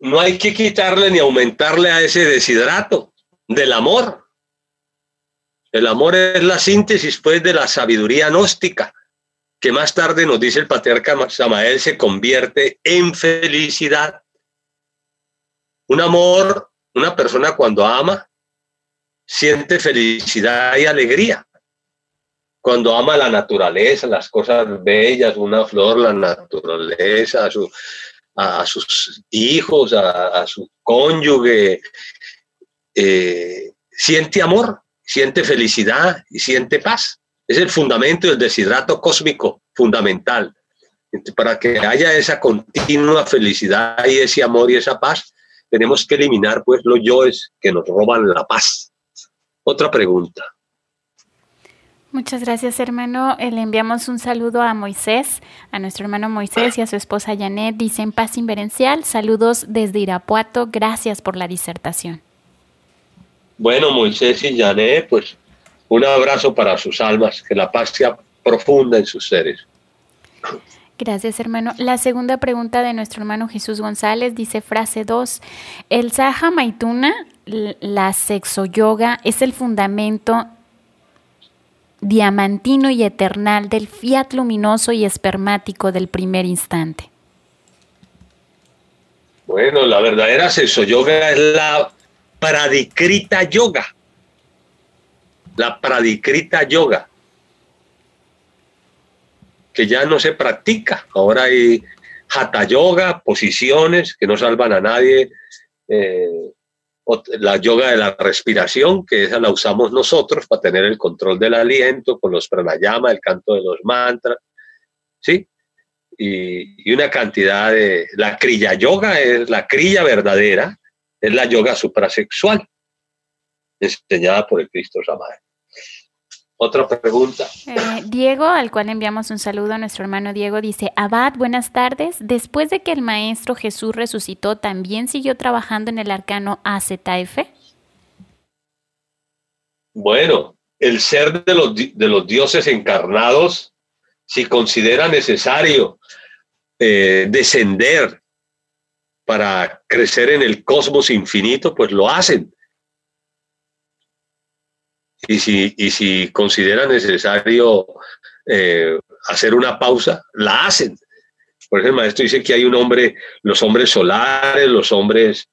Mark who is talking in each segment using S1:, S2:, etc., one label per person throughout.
S1: no hay que quitarle ni aumentarle a ese desidrato del amor. El amor es la síntesis, pues, de la sabiduría gnóstica, que más tarde, nos dice el patriarca Samael, se convierte en felicidad. Un amor, una persona cuando ama, siente felicidad y alegría. Cuando ama la naturaleza, las cosas bellas, una flor, la naturaleza, a sus hijos, a su cónyuge, siente amor, siente felicidad y siente paz. Es el fundamento del desidrato cósmico fundamental. Para que haya esa continua felicidad y ese amor y esa paz, tenemos que eliminar, pues, los yoes que nos roban la paz. Otra pregunta.
S2: Muchas gracias, hermano. Le enviamos un saludo a Moisés, a nuestro hermano Moisés y a su esposa Janet. Dicen paz inverencial, saludos desde Irapuato, gracias por la disertación.
S1: Bueno, Moisés y Janet, pues un abrazo para sus almas, que la paz sea profunda en sus seres.
S2: Gracias, hermano. La segunda pregunta de nuestro hermano Jesús González dice, frase 2, el Sahaja Maituna, la sexo yoga, es el fundamento diamantino y eternal del fiat luminoso y espermático del primer instante.
S1: Bueno, la verdadera sexo yoga es la Pradikrita yoga. La Pradikrita yoga, que ya no se practica. Ahora hay hatha yoga, posiciones que no salvan a nadie. La yoga de la respiración, que esa la usamos nosotros para tener el control del aliento, con los pranayama, el canto de los mantras, ¿sí? Y una cantidad de... La kriya yoga es la kriya verdadera, es la yoga suprasexual, enseñada por el Cristo Samael. Otra pregunta.
S2: Diego, al cual enviamos un saludo a nuestro hermano Diego, dice, Abad, buenas tardes. Después de que el Maestro Jesús resucitó, ¿también siguió trabajando en el arcano AZF?
S1: Bueno, el ser de los dioses encarnados, si considera necesario descender para crecer en el cosmos infinito, pues lo hacen. Y si considera necesario hacer una pausa, la hacen. Por ejemplo, el maestro dice que hay un hombre, los hombres solares, los hombres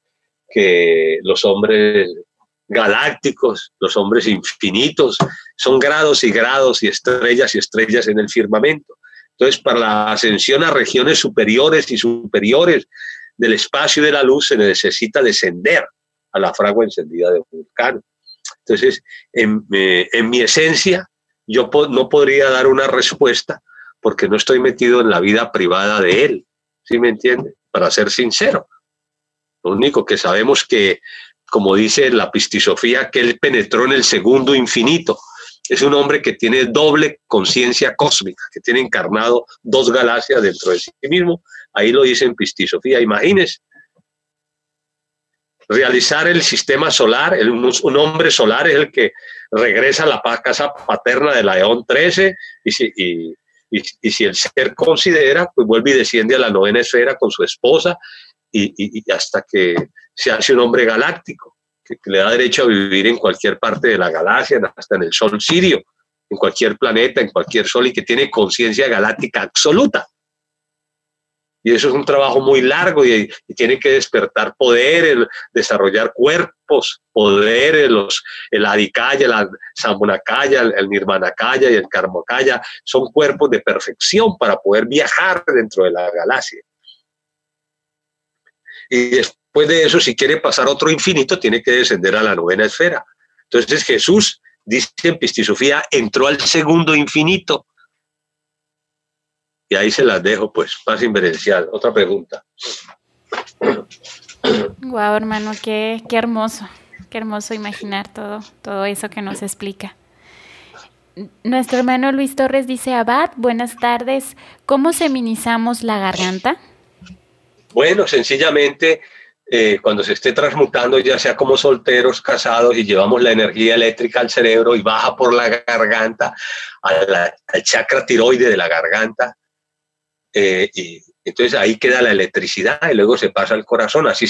S1: galácticos, los hombres infinitos, son grados y grados y estrellas en el firmamento. Entonces, para la ascensión a regiones superiores y superiores del espacio y de la luz, se necesita descender a la fragua encendida de Vulcano. Entonces, en mi esencia, yo no podría dar una respuesta porque no estoy metido en la vida privada de él. ¿Sí me entiende? Para ser sincero. Lo único que sabemos que, como dice la pistisofía, que él penetró en el segundo infinito. Es un hombre que tiene doble conciencia cósmica, que tiene encarnado dos galaxias dentro de sí mismo. Ahí lo dice en pistisofía. Imagínense. Realizar el sistema solar, un hombre solar es el que regresa a la casa paterna de la Eón 13 y si el ser considera, pues vuelve y desciende a la novena esfera con su esposa y hasta que se hace un hombre galáctico, que le da derecho a vivir en cualquier parte de la galaxia, hasta en el sol sirio, en cualquier planeta, en cualquier sol, y que tiene conciencia galáctica absoluta. Y eso es un trabajo muy largo y tiene que despertar poderes, desarrollar cuerpos, poderes, el Adhikaya, el Sammunakaya, el Nirmanakaya y el Karmakaya, son cuerpos de perfección para poder viajar dentro de la galaxia. Y después de eso, si quiere pasar otro infinito, tiene que descender a la novena esfera. Entonces Jesús, dice en Pistisofía, entró al segundo infinito. Y ahí se las dejo, pues, más inverencial. Otra pregunta.
S2: Guau, hermano, qué hermoso imaginar todo eso que nos explica. Nuestro hermano Luis Torres dice, Abad, buenas tardes, ¿cómo feminizamos la garganta?
S1: Bueno, sencillamente, cuando se esté transmutando, ya sea como solteros, casados, y llevamos la energía eléctrica al cerebro y baja por la garganta, al chakra tiroide de la garganta, y entonces ahí queda la electricidad y luego se pasa al corazón. Así